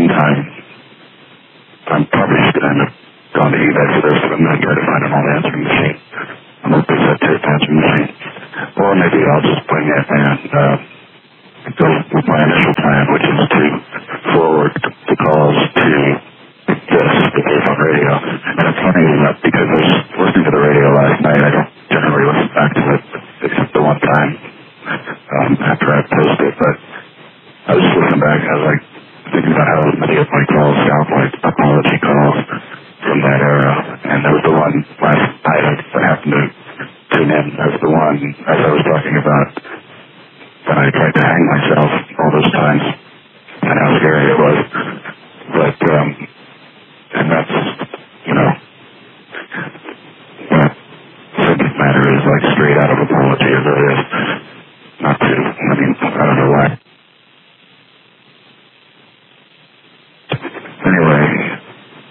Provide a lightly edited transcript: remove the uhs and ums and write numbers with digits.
meantime, I'm probably just going to end up going to eBay for this, but I'm going to try to find an old answering machine. An old cassette tape answering machine. Or maybe I'll just bring it and go with my initial plan, which is to forward the calls to the Payphone radio. And it's funny because I was listening to the radio last night. I don't generally listen back to it except the one time after I post it, but I was listening back and I was like thinking about how many of my calls sound like apology calls from that era. And there was the one last night I happened to tune in. That was the one, as I was talking about, that I tried to hang myself all those times.